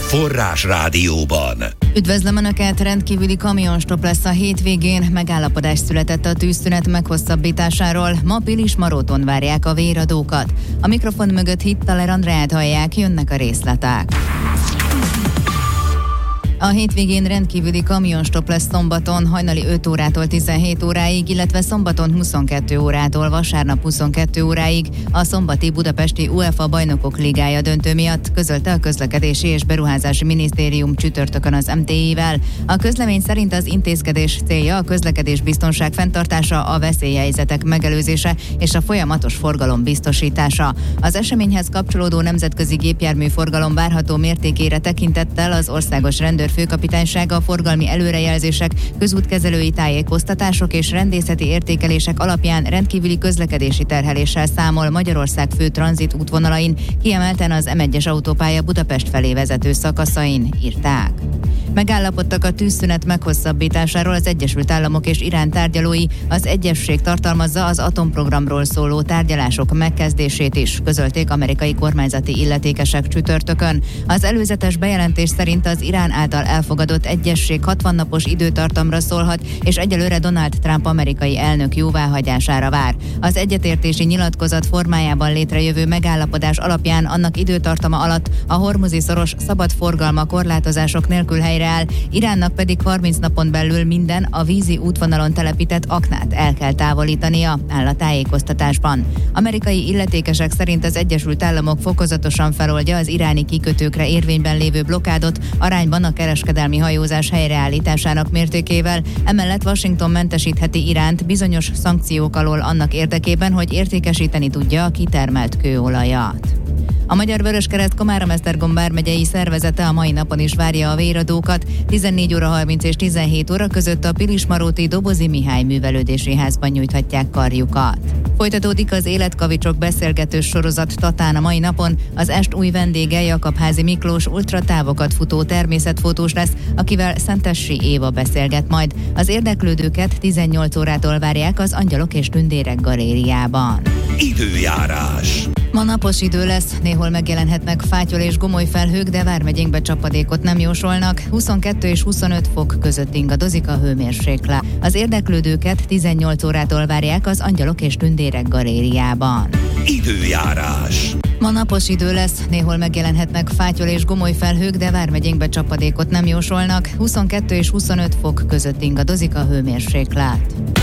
Forrás Rádióban. Üdvözlöm Önöket, rendkívüli kamionstop lesz a hétvégén, megállapodás született a tűzszünet meghosszabbításáról, ma Pilismaróton várják a véradókat. A mikrofon mögött Hittaler Andreát hallják, jönnek a részletek. A hétvégén rendkívüli kamionstop lesz szombaton, hajnali 5 órától 17 óráig, illetve szombaton 22 órától, vasárnap 22 óráig a szombati budapesti UEFA Bajnokok Ligája döntő miatt, közölte a Közlekedési és Beruházási Minisztérium csütörtökön az MTI-vel. A közlemény szerint az intézkedés célja a közlekedés biztonság fenntartása, a veszélyhelyzetek megelőzése és a folyamatos forgalom biztosítása. Az eseményhez kapcsolódó nemzetközi gépjárműforgalom várható mértékére tekintettel az országos rendőrfőkapitánysága a forgalmi előrejelzések, közútkezelői tájékoztatások és rendészeti értékelések alapján rendkívüli közlekedési terheléssel számol Magyarország fő tranzit útvonalain, kiemelten az M1-es autópálya Budapest felé vezető szakaszain, írták. Megállapodtak a tűzszünet meghosszabbításáról az Egyesült Államok és Irán tárgyalói, az egyezség tartalmazza az atomprogramról szóló tárgyalások megkezdését is, közölték amerikai kormányzati illetékesek csütörtökön. Az előzetes bejelentés szerint az Irán által elfogadott egyezség 60 napos időtartamra szólhat, és egyelőre Donald Trump amerikai elnök jóváhagyására vár. Az egyetértési nyilatkozat formájában létrejövő megállapodás alapján annak időtartama alatt a Hormuzi-szoros szabad forgalma korlátozások nélkül helyreáll, Iránnak pedig 30 napon belül minden a vízi útvonalon telepített aknát el kell távolítania, áll a tájékoztatásban. Amerikai illetékesek szerint az Egyesült Államok fokozatosan feloldja az iráni kikötőkre érvényben lévő blokádot arányban a kereskedelmi hajózás helyreállításának mértékével, emellett Washington mentesítheti Iránt bizonyos szankciók alól annak érdekében, hogy értékesíteni tudja a kitermelt kőolajat. A Magyar Vöröskereszt Komárom-Esztergom vármegyei szervezete a mai napon is várja a véradókat. 14 óra 30 és 17 óra között a Pilismaróti Dobozi Mihály művelődési házban nyújthatják karjukat. Folytatódik az Életkavicsok beszélgetős sorozat Tatán a mai napon. Az est új vendége Jakabházi Miklós ultratávokat futó természetfotós lesz, akivel Szentessy Éva beszélget majd. Az érdeklődőket 18 órától várják az Angyalok és Tündérek galériában. Időjárás. Ma napos idő lesz, néhol megjelenhetnek fátyol és gomoly felhők, de vármegyénkbe csapadékot nem jósolnak. 22 és 25 fok között ingadozik a hőmérséklet. Az érdeklődőket 18 órától várják az Angyalok és Tündérek galériában. Időjárás. Ma napos idő lesz, néhol megjelenhetnek fátyol és gomoly felhők, de vármegyénkbe csapadékot nem jósolnak. 22 és 25 fok között ingadozik a hőmérséklet.